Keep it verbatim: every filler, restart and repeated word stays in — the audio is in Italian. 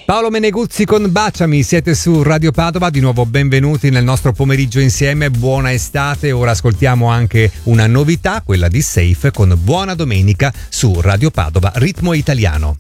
Paolo Meneguzzi con Baciami, siete su Radio Padova, di nuovo benvenuti nel nostro pomeriggio insieme, buona estate. Ora ascoltiamo anche una novità, quella di Safe con Buona Domenica su Radio Padova, ritmo italiano.